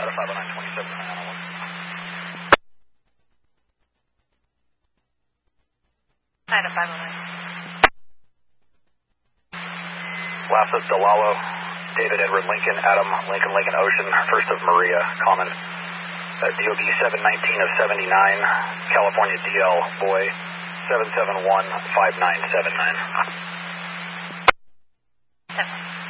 Nevada 50927. Item 509. Last is Delalo, David Edward Lincoln, Adam Lincoln Lincoln Ocean, first of Maria, common. DOB 719 of 79, California DL, boy, 7715979. 10.